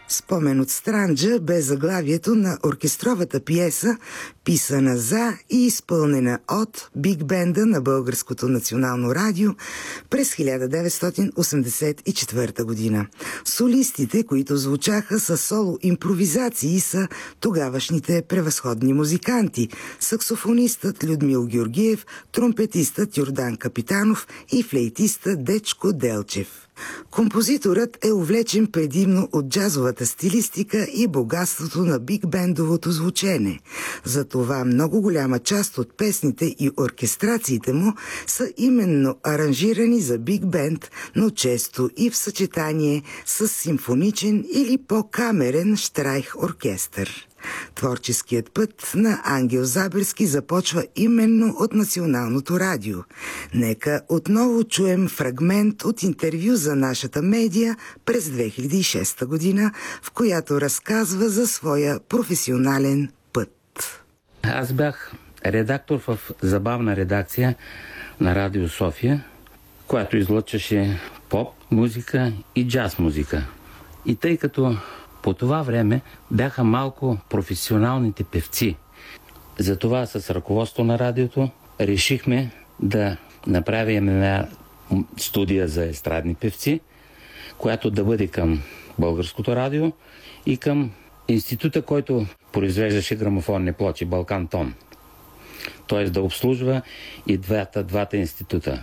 Спомен от Странджа бе заглавието на оркестровата пиеса, писана за и изпълнена от Биг Бенда на Българското национално радио през 1984 година. Солистите, които звучаха с соло-импровизации, са тогавашните превъзходни музиканти – саксофонистът Людмил Георгиев, тромпетистът Йордан Капитанов и флейтистът Дечко Делчев. Композиторът е увлечен предимно от джазовата стилистика и богатството на биг-бендовото звучене. Затова много голяма част от песните и оркестрациите му са именно аранжирани за биг-бенд, но често и в съчетание с симфоничен или по-камерен щрайх-оркестър. Творческият път на Ангел Заберски започва именно от Националното радио. Нека отново чуем фрагмент от интервю за нашата медия през 2006 година, в която разказва за своя професионален път. Аз бях редактор в забавна редакция на Радио София, която излъчваше поп музика и джаз музика. И тъй като по това време бяха малко професионалните певци, затова с ръководство на радиото решихме да направим една студия за естрадни певци, която да бъде към Българското радио и към института, който произвеждаше грамофонни плочи Балкан Тон. Т.е. да обслужва и двата института.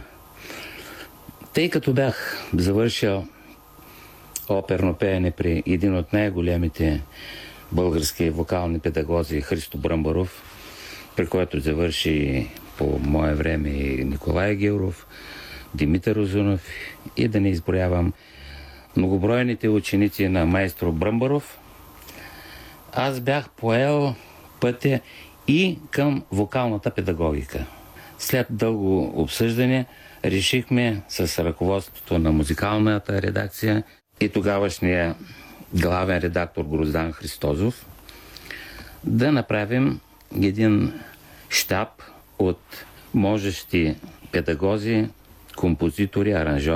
Тъй като бях завършил оперно пеене при един от най-големите български вокални педагози Христо Бръмбаров, при който завърши по мое време и Николай Георов, Димитър Озунов и да не изброявам многобройните ученици на майстор Бръмбаров, аз бях поел пътя и към вокалната педагогика. След дълго обсъждане решихме с ръководството на музикалната редакция и тогавашния главен редактор Гроздан Христозов да направим един щаб от можещи педагози, композитори, аранжьори,